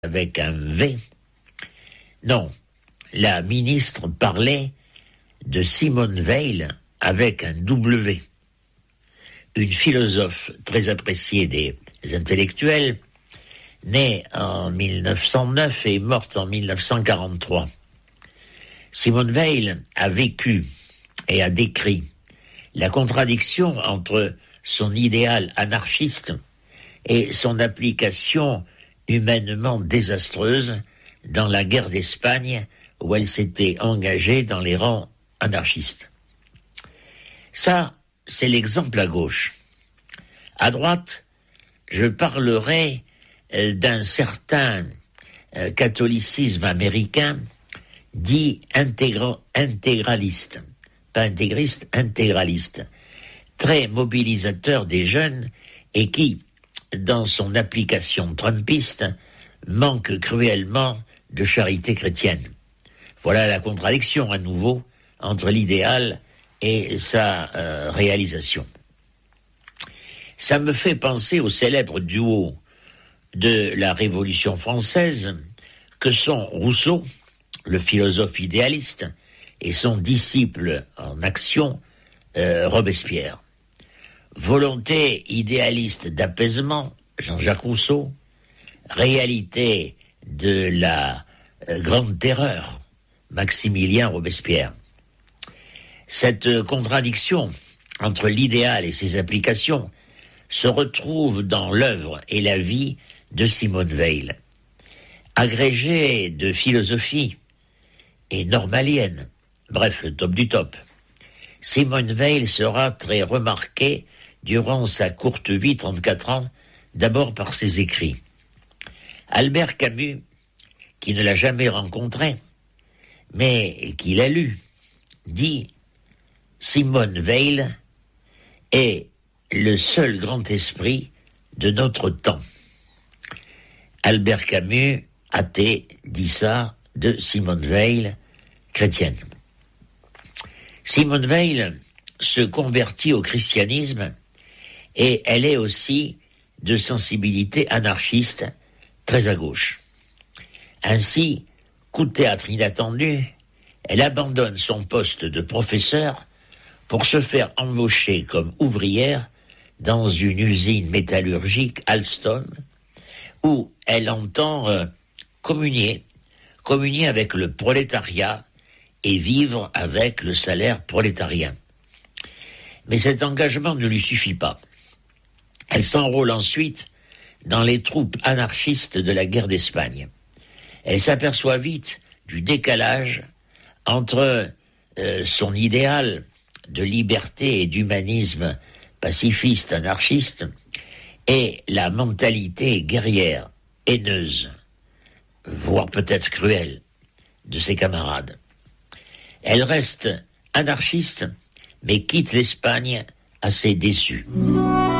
avec un V. Non, la ministre parlait de Simone Veil avec un W. Une philosophe très appréciée des intellectuels, née en 1909 et morte en 1943. Simone Veil a vécu et a décrit la contradiction entre son idéal anarchiste et son application humainement désastreuse dans la guerre d'Espagne où elle s'était engagée dans les rangs anarchistes. Ça, c'est l'exemple à gauche. À droite, je parlerai d'un certain catholicisme américain dit intégraliste, pas intégriste, intégraliste, très mobilisateur des jeunes et qui, dans son application trumpiste, manque cruellement de charité chrétienne. Voilà la contradiction à nouveau entre l'idéal et sa réalisation. Ça me fait penser au célèbre duo de la Révolution française que sont Rousseau, le philosophe idéaliste, et son disciple en action, Robespierre. Volonté idéaliste d'apaisement, Jean-Jacques Rousseau, réalité de la grande terreur, Maximilien Robespierre. Cette contradiction entre l'idéal et ses applications se retrouve dans l'œuvre et la vie de Simone Veil. Agrégée de philosophie et normalienne, bref, le top du top, Simone Veil sera très remarquée durant sa courte vie, 34 ans, d'abord par ses écrits. Albert Camus, qui ne l'a jamais rencontré, mais qui l'a lu, dit « Simone Veil est le seul grand esprit de notre temps ». Albert Camus, athée, dit ça de Simone Veil, chrétienne. Simone Veil se convertit au christianisme et elle est aussi de sensibilité anarchiste, très à gauche. Ainsi, coup de théâtre inattendu, elle abandonne son poste de professeur pour se faire embaucher comme ouvrière dans une usine métallurgique Alstom, où elle entend communier avec le prolétariat et vivre avec le salaire prolétarien. Mais cet engagement ne lui suffit pas. Elle s'enrôle ensuite dans les troupes anarchistes de la guerre d'Espagne. Elle s'aperçoit vite du décalage entre son idéal de liberté et d'humanisme pacifiste anarchiste et la mentalité guerrière, haineuse, voire peut-être cruelle, de ses camarades. Elle reste anarchiste, mais quitte l'Espagne assez déçue.